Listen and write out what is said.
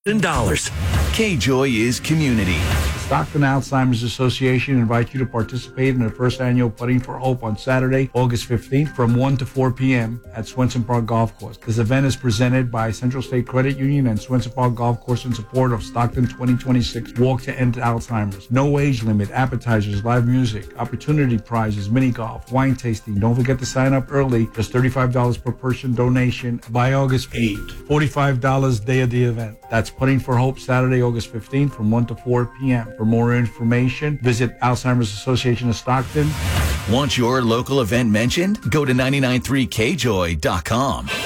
K-Joy is community. The Stockton Alzheimer's Association invites you to participate in the first annual Putting for Hope on Saturday, August 15th from 1 to 4 p.m. at Swenson Park Golf Course. This event is presented by Central State Credit Union and Swenson Park Golf Course in support of Stockton 2026 Walk to End Alzheimer's. No age limit, appetizers, live music, opportunity prizes, mini golf, wine tasting. Don't forget to sign up early. Just $35 per person donation by August 8th. $45 day of the event. That's Putting for Hope Saturday, August 15th from 1 to 4 p.m. For more information, visit Alzheimer's Association of Stockton. Want your local event mentioned? Go to 993kjoy.com.